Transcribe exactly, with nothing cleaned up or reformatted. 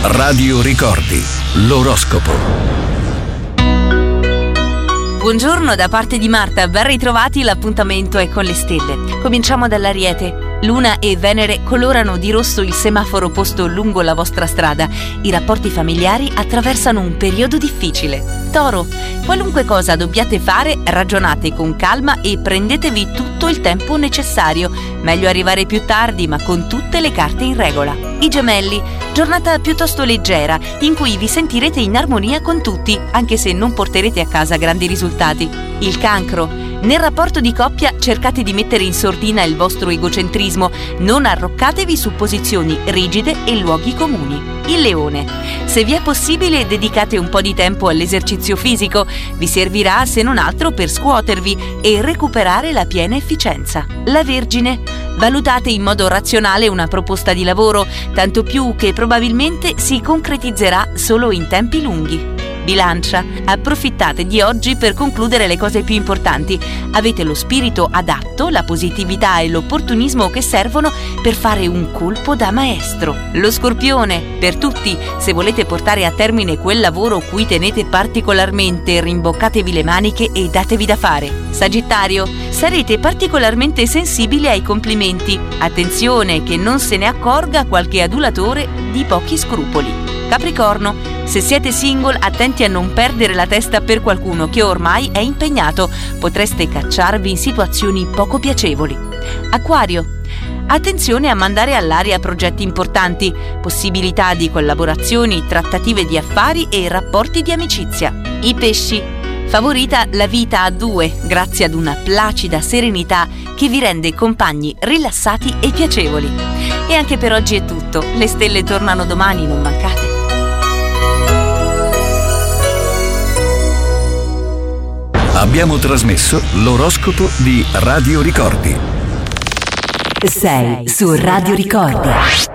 Radio Ricordi, l'oroscopo. Buongiorno da parte di Marta, ben ritrovati, l'appuntamento è con le stelle. Cominciamo dall'Ariete. Luna e Venere colorano di rosso il semaforo posto lungo la vostra strada. I rapporti familiari attraversano un periodo difficile. Toro, qualunque cosa dobbiate fare, ragionate con calma e prendetevi tutto il tempo necessario. Meglio arrivare più tardi, ma con tutte le carte in regola. I Gemelli, giornata piuttosto leggera, in cui vi sentirete in armonia con tutti, anche se non porterete a casa grandi risultati. Il Cancro, nel rapporto di coppia cercate di mettere in sordina il vostro egocentrismo, non arroccatevi su posizioni rigide e luoghi comuni. Il Leone, se vi è possibile dedicate un po' di tempo all'esercizio fisico, vi servirà se non altro per scuotervi e recuperare la piena efficienza. La Vergine, valutate in modo razionale una proposta di lavoro, tanto più che probabilmente si concretizzerà solo in tempi lunghi. Bilancia, approfittate di oggi per concludere le cose più importanti. Avete lo spirito adatto, la positività e l'opportunismo che servono per fare un colpo da maestro. Lo Scorpione, per tutti, se volete portare a termine quel lavoro cui tenete particolarmente, rimboccatevi le maniche e datevi da fare. Sagittario, sarete particolarmente sensibili ai complimenti. Attenzione che non se ne accorga qualche adulatore di pochi scrupoli. Capricorno, se siete single, attenti a non perdere la testa per qualcuno che ormai è impegnato. Potreste cacciarvi in situazioni poco piacevoli. Acquario, attenzione a mandare all'aria progetti importanti, possibilità di collaborazioni, trattative di affari e rapporti di amicizia. I Pesci, favorita la vita a due grazie ad una placida serenità che vi rende compagni rilassati e piacevoli. E anche per oggi è tutto. Le stelle tornano domani, non mancate. Abbiamo trasmesso l'oroscopo di Radio Ricordi. sei su Radio Ricordi.